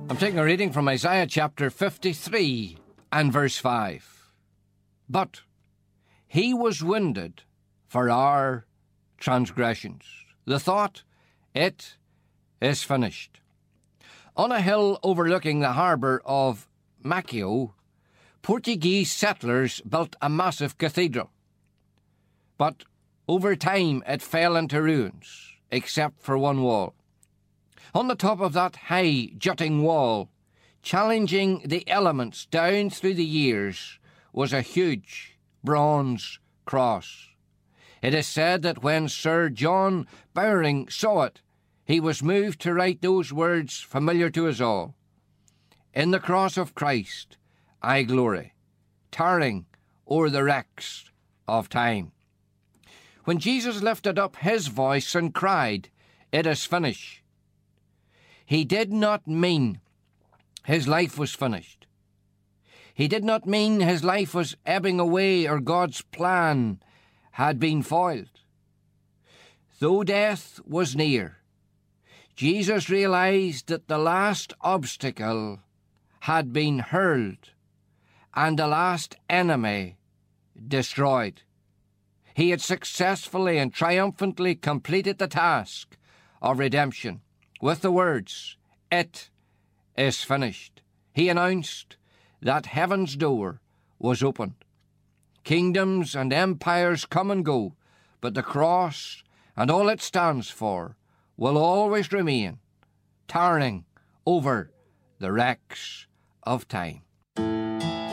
I'm taking a reading from Isaiah chapter 53 and verse 5. But he was wounded for our transgressions. The thought, it is finished. On a hill overlooking the harbour of Macchio, Portuguese settlers built a massive cathedral. But over time it fell into ruins, except for one wall. On the top of that high, jutting wall, challenging the elements down through the years, was a huge bronze cross. It is said that when Sir John Bowring saw it, he was moved to write those words familiar to us all. In the cross of Christ I glory, towering o'er the wrecks of time. When Jesus lifted up his voice and cried, "It is finished," he did not mean his life was finished. He did not mean his life was ebbing away or God's plan had been foiled. Though death was near, Jesus realized that the last obstacle had been hurled and the last enemy destroyed. He had successfully and triumphantly completed the task of redemption with the words, "It is finished." He announced that heaven's door was opened. Kingdoms and empires come and go, but the cross and all it stands for will always remain, towering over the wrecks of time.